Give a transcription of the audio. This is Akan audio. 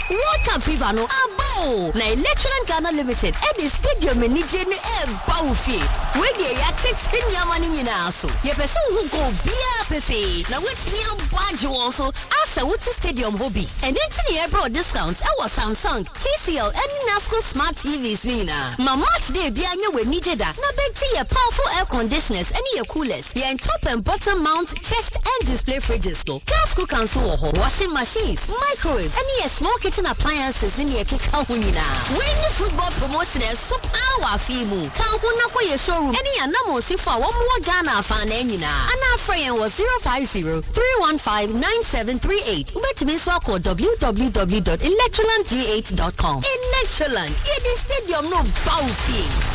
World Cup fever no abo. Na Electroland Ghana Limited at the stadium ni jeni baufi. We dey ya tete nyamani nyina so. Ye person who go bia pefe. Na wait me abwaji wonso asa wuti stadium hobby. And enti ni bro discounts our Samsung, TCL and Nasco smart TVs nina. Ma match day bia nye we nijeda. Na beji ye powerful air conditioners and ye coolers. Ye en top and bottom mount chest and display fridges no. Gas cookers so washing machines, microwaves, and ye small kitchen appliances in ye kika hunina. Win the football promotion and super power fimu. Kan huna kwa ye showroom. Any anamo sifa wa mwa Ghana fan enina. Ana frayen was 050-315-9738. Ubetimiswa ko www.electrolandgh.com. Electroland, ye the stadium no baufi.